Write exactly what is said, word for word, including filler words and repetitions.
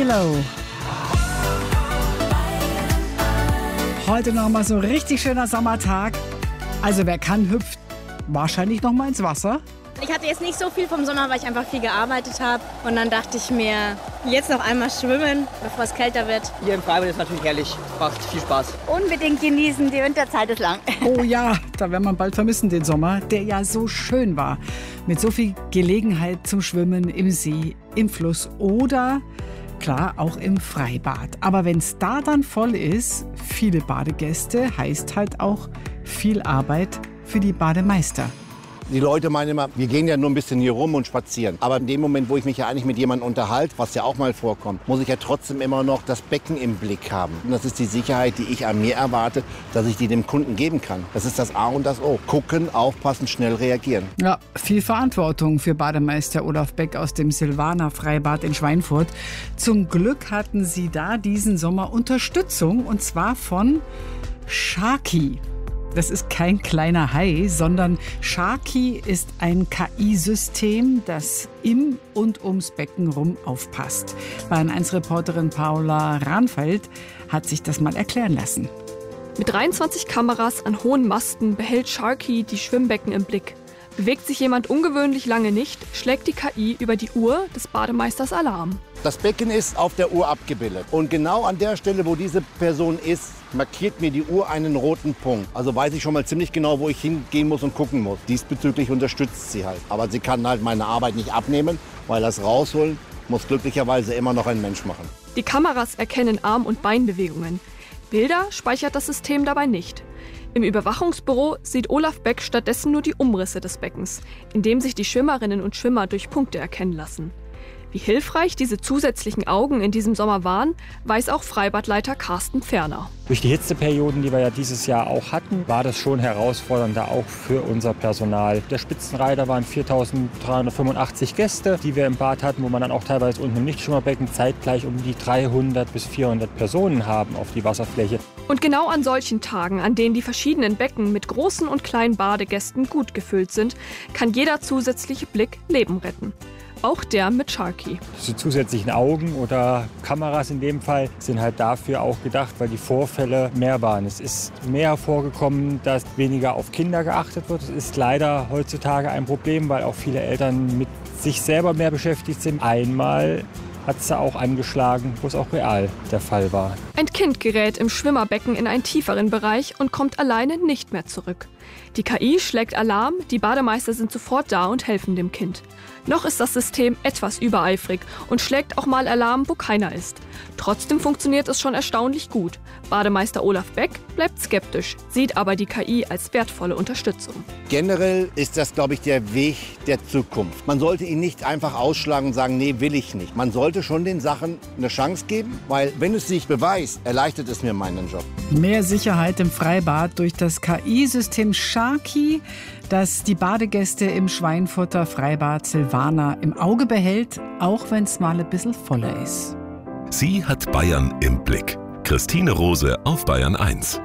J-Lo. Heute nochmal so ein richtig schöner Sommertag. Also wer kann, hüpft wahrscheinlich noch mal ins Wasser. Ich hatte jetzt nicht so viel vom Sommer, weil ich einfach viel gearbeitet habe. Und dann dachte ich mir, jetzt noch einmal schwimmen, bevor es kälter wird. Hier im Freibad ist natürlich herrlich, macht viel Spaß. Unbedingt genießen, die Winterzeit ist lang. Oh ja, da werden wir bald vermissen, den Sommer, der ja so schön war. Mit so viel Gelegenheit zum Schwimmen im See, im Fluss oder, klar, auch im Freibad. Aber wenn es da dann voll ist, viele Badegäste, heißt halt auch viel Arbeit für die Bademeister. Die Leute meinen immer, wir gehen ja nur ein bisschen hier rum und spazieren. Aber in dem Moment, wo ich mich ja eigentlich mit jemandem unterhalte, was ja auch mal vorkommt, muss ich ja trotzdem immer noch das Becken im Blick haben. Und das ist die Sicherheit, die ich an mir erwarte, dass ich die dem Kunden geben kann. Das ist das A und das O. Gucken, aufpassen, schnell reagieren. Ja, viel Verantwortung für Bademeister Olaf Beck aus dem Silvaner Freibad in Schweinfurt. Zum Glück hatten sie da diesen Sommer Unterstützung, und zwar von Sharky. Das ist kein kleiner Hai, sondern Sharky ist ein K I-System, das im und ums Becken rum aufpasst. Bayern eins Reporterin Paula Rahnfeld hat sich das mal erklären lassen. Mit dreiundzwanzig Kameras an hohen Masten behält Sharky die Schwimmbecken im Blick. Bewegt sich jemand ungewöhnlich lange nicht, schlägt die K I über die Uhr des Bademeisters Alarm. Das Becken ist auf der Uhr abgebildet. Und genau an der Stelle, wo diese Person ist, markiert mir die Uhr einen roten Punkt. Also weiß ich schon mal ziemlich genau, wo ich hingehen muss und gucken muss. Diesbezüglich unterstützt sie halt. Aber sie kann halt meine Arbeit nicht abnehmen, weil das Rausholen muss glücklicherweise immer noch ein Mensch machen. Die Kameras erkennen Arm- und Beinbewegungen. Bilder speichert das System dabei nicht. Im Überwachungsbüro sieht Olaf Beck stattdessen nur die Umrisse des Beckens, in dem sich die Schwimmerinnen und Schwimmer durch Punkte erkennen lassen. Wie hilfreich diese zusätzlichen Augen in diesem Sommer waren, weiß auch Freibadleiter Carsten Pferner. Durch die Hitzeperioden, die wir ja dieses Jahr auch hatten, war das schon herausfordernder auch für unser Personal. Der Spitzenreiter waren viertausenddreihundertfünfundachtzig Gäste, die wir im Bad hatten, wo man dann auch teilweise unten im Nichtschwimmerbecken zeitgleich um die dreihundert bis vierhundert Personen haben auf die Wasserfläche. Und genau an solchen Tagen, an denen die verschiedenen Becken mit großen und kleinen Badegästen gut gefüllt sind, kann jeder zusätzliche Blick Leben retten. Auch der mit Sharky. Die zusätzlichen Augen oder Kameras in dem Fall sind halt dafür auch gedacht, weil die Vorfälle mehr waren. Es ist mehr vorgekommen, dass weniger auf Kinder geachtet wird. Das ist leider heutzutage ein Problem, weil auch viele Eltern mit sich selber mehr beschäftigt sind. Einmal hat es da auch angeschlagen, wo es auch real der Fall war. Ein Kind gerät im Schwimmerbecken in einen tieferen Bereich und kommt alleine nicht mehr zurück. Die K I schlägt Alarm, die Bademeister sind sofort da und helfen dem Kind. Noch ist das System etwas übereifrig und schlägt auch mal Alarm, wo keiner ist. Trotzdem funktioniert es schon erstaunlich gut. Bademeister Olaf Beck bleibt skeptisch, sieht aber die K I als wertvolle Unterstützung. Generell ist das, glaube ich, der Weg der Zukunft. Man sollte ihn nicht einfach ausschlagen und sagen, nee, will ich nicht. Man sollte schon den Sachen eine Chance geben, weil wenn es sich beweist, erleichtert es mir meinen Job. Mehr Sicherheit im Freibad durch das K I-System Sharky, das die Badegäste im Schweinfurter Freibad Silvaner im Auge behält, auch wenn es mal ein bisschen voller ist. Sie hat Bayern im Blick. Christine Rose auf Bayern eins.